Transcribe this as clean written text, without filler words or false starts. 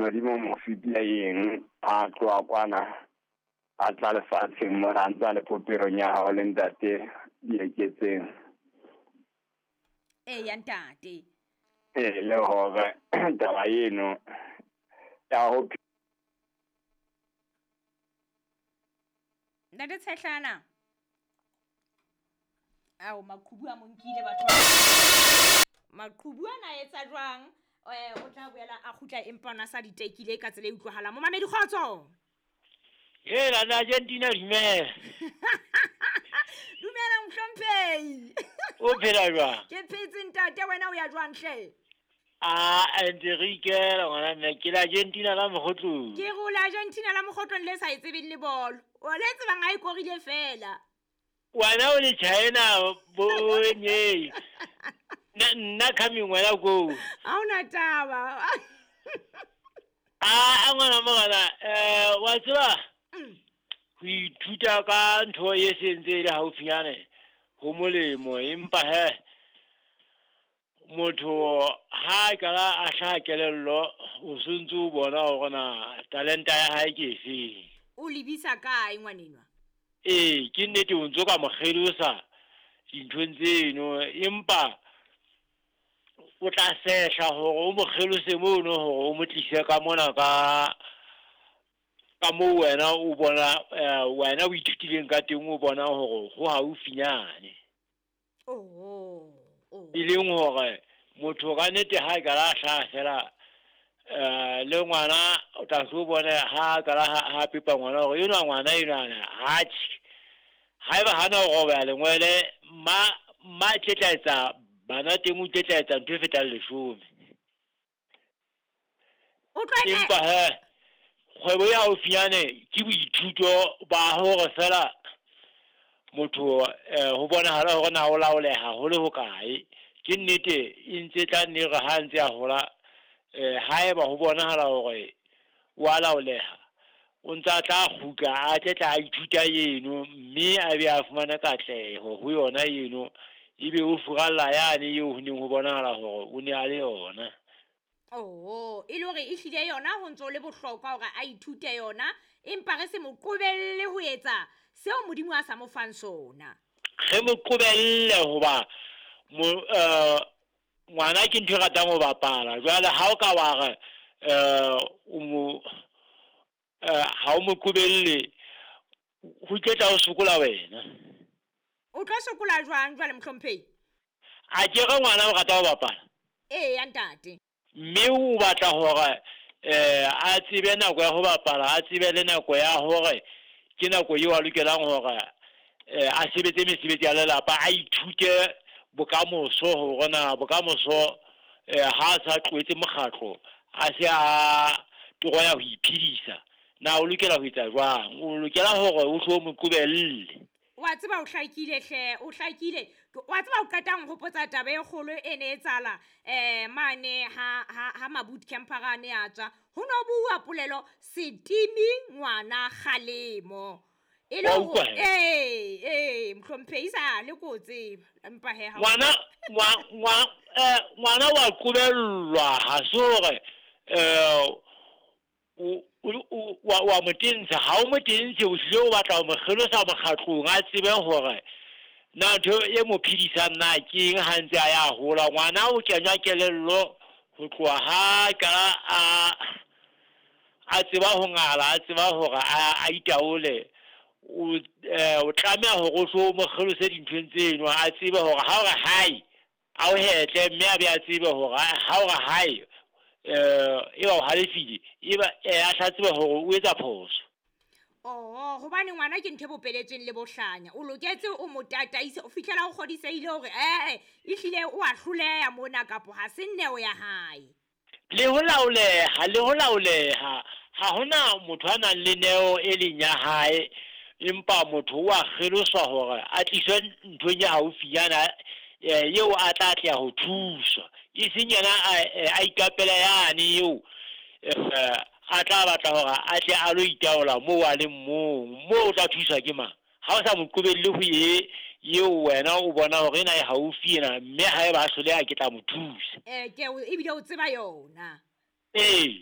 modimo mo fitile eng a tloa kwana a tla lefatsheng mo rantsa le poperong ya hao le ntate di eketseng ya ntate le hore taba eno ya ho ntate Tshehlana ao maqhubu a monkile batho maqhubu ana etsa jwang o tla boela a khutla empa ona sa ditekile ka tsela e utlwahala mo mamedi khotso la Argentina dumela dumela mhlomphei o phela jwang ke phetse ntate wena o ya jwang hle Enrique la ngwana nna ke la Argentina la mogotlo ke go la Argentina la mogotlong le sa etsebeng le bolo o le tsebang a ikorile fela wana o le China bonye nna coming wena go a una taba ngwana mogala wa tseba ho ithuta ka ntho e sentse le haufinyane ho molemo empa motho ha kala a hla kelello o sontse o bona hore na talenta ya hae ke efe o libisa kae ngwanenwa ke nnete o ntso ka moghelosa dinthong tseno empa o tla sehla hore o moghelose mono hore o motlise ka mona ka mo wena o bona wena o ithutileng ka teng o bona hore ho haufinyane ileng hore motho ka nnete ha ka la hla fela le ngwana o tla se bona ha ka la ha pepa ngwana hore yona ngwana yona ha ba hana go ba lengwele ma tletlaetsa bana teng o tletlaetsa ntho e fetang 10 empa kgwebo ya haufinyane ke boithuto ba hore fela motho ho bonahala hore na o laoleha ho le hokae ke nnete e ntse tla nne re ha ntse a hola haeba ho bonahala hore wa laoleha o ntse a tla kgutla a tletla a ithuta yeno mme a be a fumana katleho ho yona yeno ebe o furalla yane eo ho neng ho bonahala hore o ne a le yona e le hore e hlile yona ho ntso le bohlokwa hore a ithute yona empa re se mo qobelle ho etsa seo modimo a sa mo fang sona re mo qobelle hoba ngwana ke ntho e ratang ho bapala jwale ha o ka wa re ha o mo qobelle ho tletla o sokola wena o tla sokola jwang jwale mhlomphei a ke re ngwana o rata ho bapala ya ntate mme o batla hore a tsebe nako ya ho bapala a tsebe le nako ya hore ke nako eo a lokelang hore a sebetse mesebetsi ya lelapa a ithute bokamoso hore na bokamoso ha sa tloetse mokgatlo a se a toroya ho iphedisa na o lokela ho etsa jwang o lokela hore o hlo mo qobelle wa tseba o hlakile hle o hlakile wa tseba o qetang ho potsa taba e kgolo ene e tsala mane ha maboot camperane a tswa ho no bua polelo setimi ngwana Kgalemo e le ho mhlomphei sa le kotse empa he ha ngwana wa qobellwa ha sore wa motentsha ha o motentshe o hlile o batla ho moghelosa mokgatlong a tsebe hore na ntho e mo phedisang na ke eng ha ntse a ya hola ngwana o kenywa kelello ho tloha ha ka a tseba ho ngala a tseba hore a itaole o tlameha hore o hlo moghelose dinthong tseno a tsebe hore ha o re hae a o hetle mme a be a tsebe hore ha o re hae e ba o halefile eba a hlatseba hore o etsa phoso hobane ngwana ke ntho bopeletsweng le bohlanya o loketse o mo tataise o fihlela o kgodisehile hore e hlile o a hloleha mona kapo ha se nneo ya hae le ho laoleha ha hona motho a nang le neo e leng ya hae empa motho o a kgeloswa hore a tliswe nthong ya haufinyana eo a tla tla ho thusa e seng yena a ikapela yane eo a tla batla hore a tle a lo itaola moo a le moo o tla thuswa ke mang ha o sa mo qobelle ho eo wena o bona hore ena e haufi ena mme ha e ba hloleha ke tla mo thusa ke ebile o tseba yona